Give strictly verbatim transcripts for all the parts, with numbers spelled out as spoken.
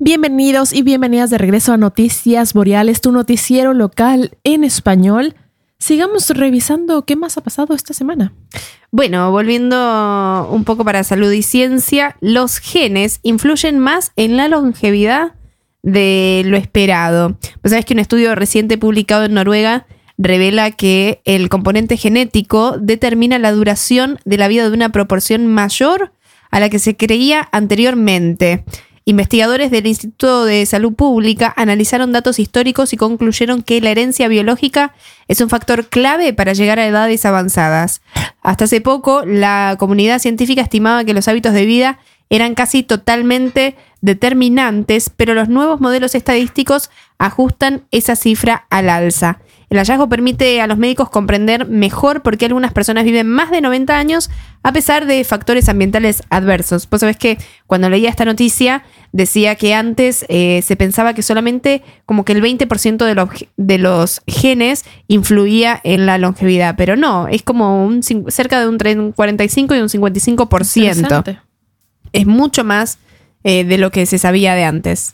Bienvenidos y bienvenidas de regreso a Noticias Boreales, tu noticiero local en español. Sigamos revisando qué más ha pasado esta semana. Bueno, volviendo un poco para salud y ciencia, los genes influyen más en la longevidad de lo esperado. Pues sabes que un estudio reciente publicado en Noruega revela que el componente genético determina la duración de la vida de una proporción mayor a la que se creía anteriormente. Investigadores del Instituto de Salud Pública analizaron datos históricos y concluyeron que la herencia biológica es un factor clave para llegar a edades avanzadas. Hasta hace poco, la comunidad científica estimaba que los hábitos de vida eran casi totalmente determinantes, pero los nuevos modelos estadísticos ajustan esa cifra al alza. El hallazgo permite a los médicos comprender mejor por qué algunas personas viven más de noventa años a pesar de factores ambientales adversos. Vos sabés que cuando leía esta noticia decía que antes eh, se pensaba que solamente como que el veinte por ciento de los, de los genes influía en la longevidad, pero no, es como un, cerca de un cuarenta y cinco y un cincuenta y cinco por ciento. Es mucho más eh, de lo que se sabía de antes.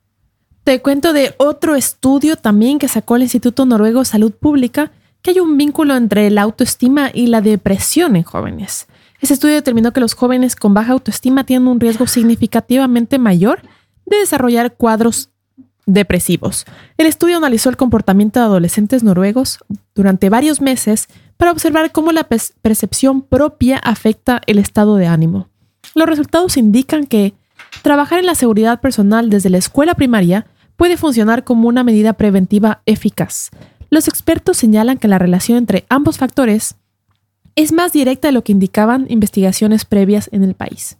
Te cuento de otro estudio también que sacó el Instituto Noruego de Salud Pública, que hay un vínculo entre la autoestima y la depresión en jóvenes. Ese estudio determinó que los jóvenes con baja autoestima tienen un riesgo significativamente mayor de desarrollar cuadros depresivos. El estudio analizó el comportamiento de adolescentes noruegos durante varios meses para observar cómo la percepción propia afecta el estado de ánimo. Los resultados indican que trabajar en la seguridad personal desde la escuela primaria puede funcionar como una medida preventiva eficaz. Los expertos señalan que la relación entre ambos factores es más directa de lo que indicaban investigaciones previas en el país.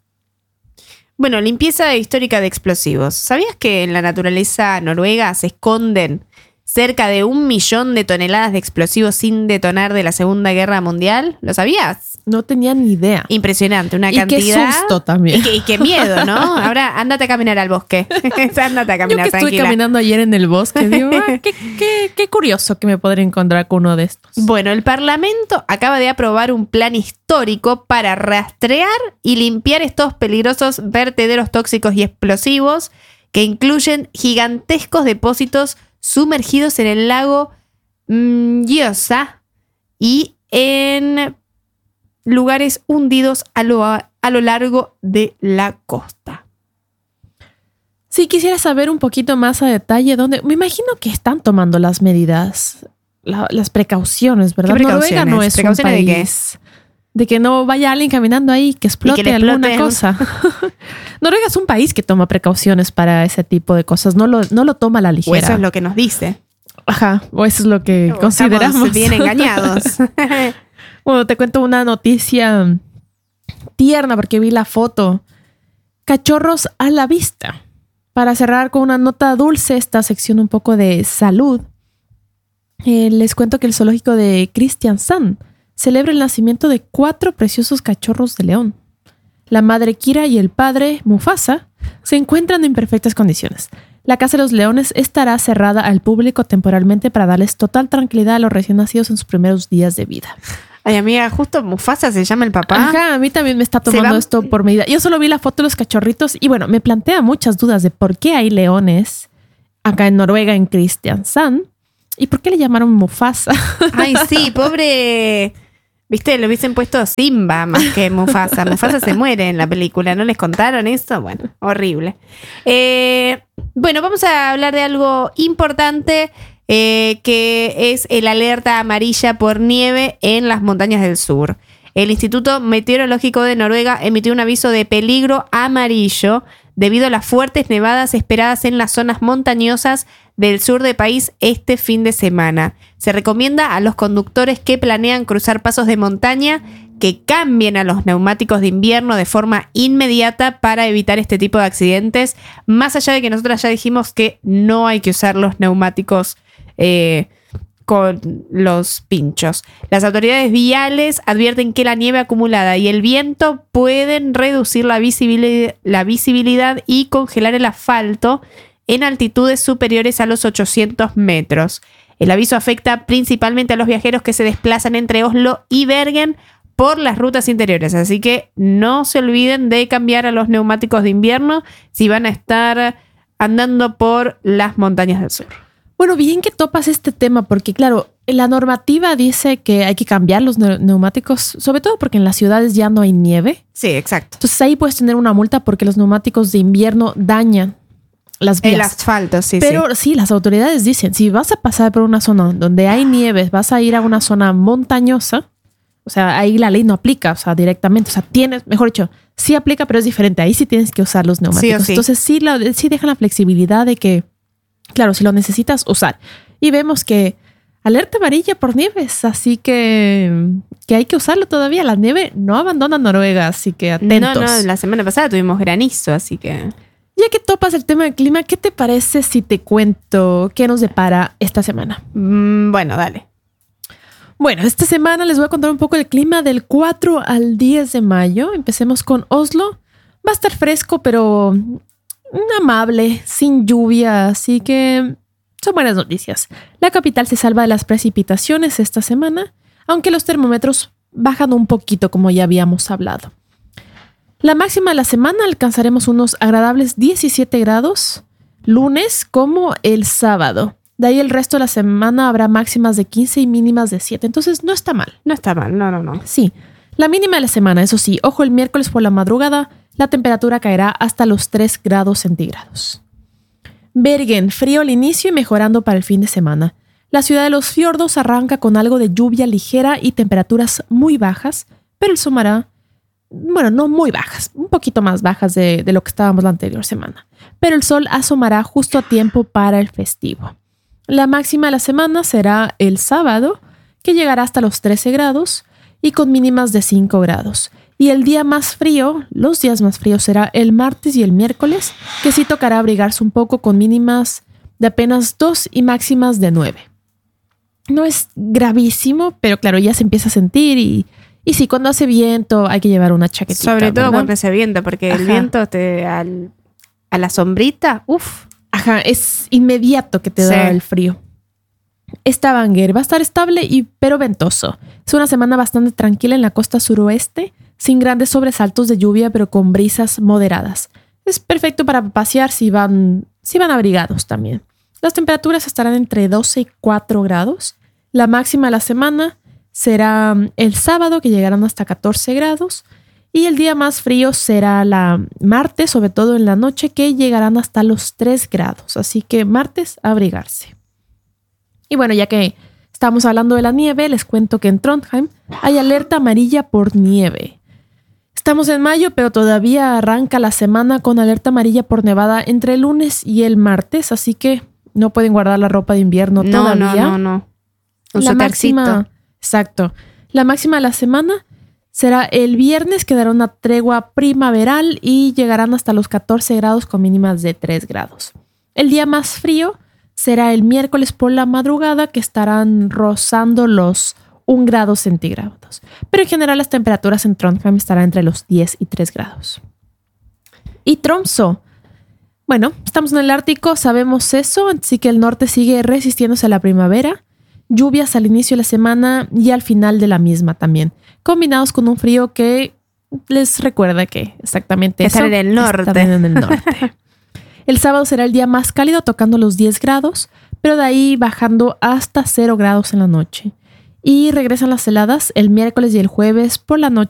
Bueno, limpieza histórica de explosivos. ¿Sabías que en la naturaleza noruega se esconden cerca de un millón de toneladas de explosivos sin detonar de la Segunda Guerra Mundial? ¿Lo sabías? No tenía ni idea. Impresionante, una y cantidad. Y qué susto también. Y qué, y qué miedo, ¿no? Ahora ándate a caminar al bosque. Ándate a caminar, Yo que tranquila. estuve caminando ayer en el bosque, digo, ah, qué, qué, qué curioso que me podré encontrar con uno de estos. Bueno, el Parlamento acaba de aprobar un plan histórico para rastrear y limpiar estos peligrosos vertederos tóxicos y explosivos que incluyen gigantescos depósitos sumergidos en el lago Mjøsa y en lugares hundidos a lo, a lo largo de la costa. Si quisiera saber un poquito más a detalle dónde, me imagino que están tomando las medidas, la, las precauciones, ¿verdad? ¿Qué precauciones? Noruega no es un país ¿De qué? de que no vaya alguien caminando ahí que explote, que alguna explote. cosa. Noruega es un país que toma precauciones para ese tipo de cosas, no lo, no lo toma a la ligera. O eso es lo que nos dice. Ajá, o eso es lo que O consideramos. Estamos bien engañados. Bueno, te cuento una noticia tierna porque vi la foto. Cachorros a la vista. Para cerrar con una nota dulce esta sección un poco de salud, eh, les cuento que el zoológico de Kristiansand celebra el nacimiento de cuatro preciosos cachorros de león. La madre Kira y el padre Mufasa se encuentran en perfectas condiciones. La Casa de los Leones estará cerrada al público temporalmente para darles total tranquilidad a los recién nacidos en sus primeros días de vida. Ay, amiga, justo Mufasa se llama el papá. Ajá, a mí también me está tomando va... esto por medida. Yo solo vi la foto de los cachorritos y bueno, me plantea muchas dudas de por qué hay leones acá en Noruega, en Kristiansand, y por qué le llamaron Mufasa. Ay, sí, pobre... ¿Viste? Le hubiesen puesto Simba más que Mufasa. Mufasa se muere en la película. ¿No les contaron eso? Bueno, horrible. Eh, bueno, vamos a hablar de algo importante eh, que es el alerta amarilla por nieve en las montañas del sur. El Instituto Meteorológico de Noruega emitió un aviso de peligro amarillo debido a las fuertes nevadas esperadas en las zonas montañosas del sur del país este fin de semana. Se recomienda a los conductores que planean cruzar pasos de montaña que cambien a los neumáticos de invierno de forma inmediata para evitar este tipo de accidentes, más allá de que nosotras ya dijimos que no hay que usar los neumáticos eh, con los pinchos. Las autoridades viales advierten que la nieve acumulada y el viento pueden reducir la visibilidad, la visibilidad y congelar el asfalto en altitudes superiores a los ochocientos metros. El aviso afecta principalmente a los viajeros que se desplazan entre Oslo y Bergen por las rutas interiores. Así que no se olviden de cambiar a los neumáticos de invierno si van a estar andando por las montañas del sur. Bueno, bien que topas este tema, porque claro, la normativa dice que hay que cambiar los neumáticos, sobre todo porque en las ciudades ya no hay nieve. Sí, exacto. Entonces ahí puedes tener una multa porque los neumáticos de invierno dañan las vías. El asfalto, sí, Pero sí. sí, las autoridades dicen, si vas a pasar por una zona donde hay nieve, vas a ir a una zona montañosa, o sea, ahí la ley no aplica, o sea, directamente. O sea, tienes, mejor dicho, sí aplica, pero es diferente. Ahí sí tienes que usar los neumáticos. Sí o sí. Entonces sí, la, sí dejan la flexibilidad de que, claro, si lo necesitas, usar. Y vemos que alerta amarilla por nieves, así que, que hay que usarlo todavía. La nieve no abandona Noruega, así que atentos. No, no, la semana pasada tuvimos granizo, así que... Ya que topas el tema del clima, ¿qué te parece si te cuento qué nos depara esta semana? Mm, bueno, dale. Bueno, esta semana les voy a contar un poco el clima del cuatro al diez de mayo. Empecemos con Oslo. Va a estar fresco, pero amable, sin lluvia, así que son buenas noticias. La capital se salva de las precipitaciones esta semana, aunque los termómetros bajan un poquito, como ya habíamos hablado. La máxima de la semana alcanzaremos unos agradables diecisiete grados, lunes como el sábado. De ahí el resto de la semana habrá máximas de quince y mínimas de siete, entonces no está mal. No está mal, no, no, no. Sí, la mínima de la semana, eso sí, ojo, el miércoles por la madrugada la temperatura caerá hasta los tres grados centígrados. Bergen, frío al inicio y mejorando para el fin de semana. La ciudad de los fiordos arranca con algo de lluvia ligera y temperaturas muy bajas, pero el sumará, bueno, no muy bajas, un poquito más bajas de, de lo que estábamos la anterior semana. Pero el sol asomará justo a tiempo para el festivo. La máxima de la semana será el sábado, que llegará hasta los trece grados y con mínimas de cinco grados. Y el día más frío, los días más fríos será el martes y el miércoles, que sí tocará abrigarse un poco con mínimas de apenas dos y máximas de nueve. No es gravísimo, pero claro, ya se empieza a sentir y, y sí, cuando hace viento hay que llevar una chaquetita. Sobre todo ¿verdad? cuando hace viento, porque Ajá. el viento te al, a la sombrita, uff. Ajá, es inmediato que te Sí. da el frío. Stavanger va a estar estable y pero ventoso. Es una semana bastante tranquila en la costa suroeste, sin grandes sobresaltos de lluvia, pero con brisas moderadas. Es perfecto para pasear si van, si van abrigados también. Las temperaturas estarán entre doce y cuatro grados. La máxima de la semana será el sábado, que llegarán hasta catorce grados. Y el día más frío será la martes, sobre todo en la noche, que llegarán hasta los tres grados. Así que martes, a abrigarse. Y bueno, ya que estamos hablando de la nieve, les cuento que en Trondheim hay alerta amarilla por nieve. Estamos en mayo, pero todavía arranca la semana con alerta amarilla por nevada entre el lunes y el martes, así que no pueden guardar la ropa de invierno No, todavía. no, no, no. Un La suétercito. máxima, exacto. La máxima de la semana será el viernes, que dará una tregua primaveral y llegarán hasta los catorce grados con mínimas de tres grados. El día más frío será el miércoles por la madrugada, que estarán rozando los un grado centígrados. Pero en general las temperaturas en Trondheim estarán entre los diez y tres grados. Y Tromsø. Bueno, estamos en el Ártico, sabemos eso, así que el norte sigue resistiéndose a la primavera. Lluvias al inicio de la semana y al final de la misma también, combinados con un frío que les recuerda que exactamente eso. Están en el norte. Están en el norte. El sábado será el día más cálido, tocando los diez grados, pero de ahí bajando hasta cero grados en la noche. Y regresan las heladas el miércoles y el jueves por la noche.